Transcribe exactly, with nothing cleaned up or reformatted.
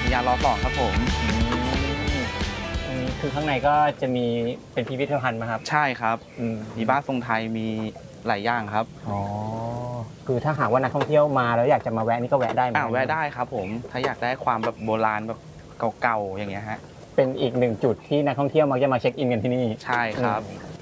มียานรอสองครับผมอืมตรงนี้คือข้างในก็จะมีเป็นพิพิธภัณฑ์ไหมครับใช่ครับอืมมีบ้านทรงไทยมีหลายอย่างครับอ๋อคือถ้าหากว่านักท่องเที่ยวมาแล้วอยากจะมาแวะนี่ก็แวะได้เหมือนกันใช่ไหมอ่าแวะได้ครับผมถ้าอยากได้ความแบบโบราณแบบเก่าๆอย่างเงี้ยฮะเป็นอีกหนึ่งจุดที่นักท่องเที่ยวมักจะมาเช็คอินกันที่นี่ใช่คอืมรับ